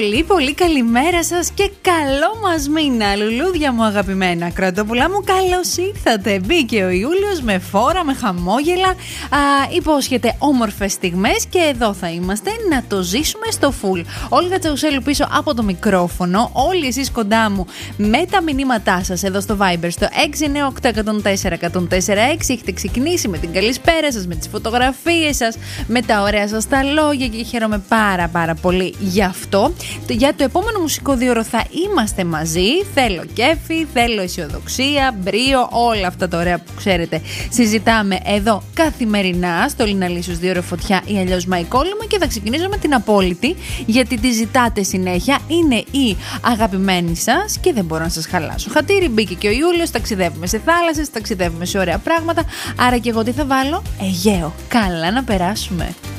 Πολύ πολύ καλημέρα σας και καλό μας μήνα, λουλούδια μου αγαπημένα. Κρατόπουλά μου, καλώς ήρθατε. Μπήκε ο Ιούλιος με φόρα, με χαμόγελα. Υπόσχεται όμορφες στιγμές και εδώ θα είμαστε να το ζήσουμε στο full. Όλγα Τσαουσέλου πίσω από το μικρόφωνο. Όλοι εσείς κοντά μου με τα μηνύματά σας εδώ στο Viber στο 698-104-104-6. Έχετε ξεκινήσει με την καλησπέρα σας, με τις φωτογραφίες σας, με τα ωραία σας τα λόγια και χαίρομαι πάρα πολύ γι' αυτό. Για το επόμενο μουσικό δίωρο θα είμαστε μαζί. Θέλω κέφι, θέλω αισιοδοξία, μπρίο, όλα αυτά τα ωραία που ξέρετε. Συζητάμε εδώ καθημερινά στο Λιναλίσιος δίωρο φωτιά ή αλλιώς Μαϊκόλυμο και θα ξεκινήσω με την απόλυτη γιατί τη ζητάτε συνέχεια. Είναι η αγαπημένη σας και δεν μπορώ να σας χαλάσω. Χατήρι, μπήκε και ο Ιούλιος, ταξιδεύουμε σε θάλασσες, ταξιδεύουμε σε ωραία πράγματα. Άρα και εγώ τι θα βάλω? Αιγαίο. Καλά να περάσουμε.